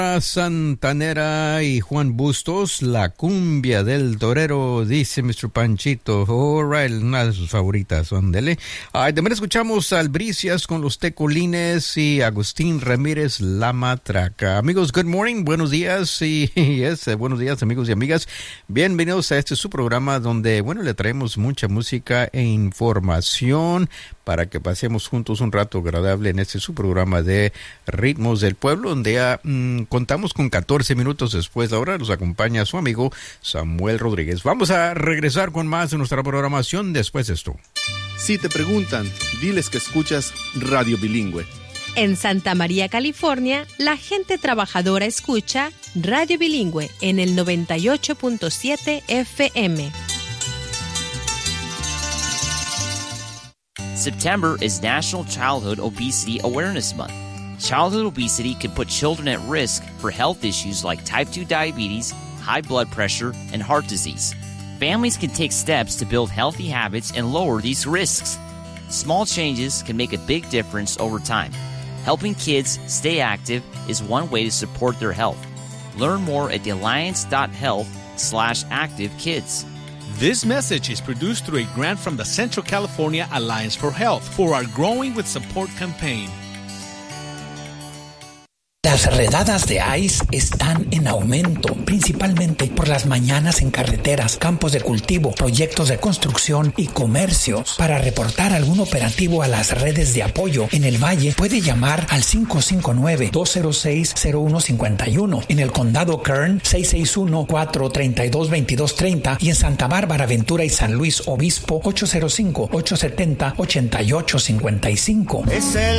Santanera y Juan Bustos, la cumbia del torero, dice Mr. Panchito. All right, una de sus favoritas, ándele. También escuchamos a Albricias con los Tecolines y Agustín Ramírez, La Matraca. Amigos, good morning, buenos días buenos días amigos y amigas. Bienvenidos a este su programa donde, le traemos mucha música e información para que pasemos juntos un rato agradable en este su programa de Ritmos del Pueblo, donde ya contamos con 14 minutos después. Ahora nos acompaña su amigo Samuel Rodríguez. Vamos a regresar con más de nuestra programación después de esto. Si te preguntan, diles que escuchas Radio Bilingüe. En Santa María, California, la gente trabajadora escucha Radio Bilingüe en el 98.7 FM. September is National Childhood Obesity Awareness Month. Childhood obesity can put children at risk for health issues like type 2 diabetes, high blood pressure, and heart disease. Families can take steps to build healthy habits and lower these risks. Small changes can make a big difference over time. Helping kids stay active is one way to support their health. Learn more at thealliance.health/activekids. This message is produced through a grant from the Central California Alliance for Health for our Growing with Support campaign. Las redadas de ICE están en aumento, principalmente por las mañanas en carreteras, campos de cultivo, proyectos de construcción y comercios. Para reportar algún operativo a las redes de apoyo en el Valle, puede llamar al 559-206-0151. En el condado Kern, 661-432-2230 y en Santa Bárbara, Ventura y San Luis Obispo, 805-870-8855. Es el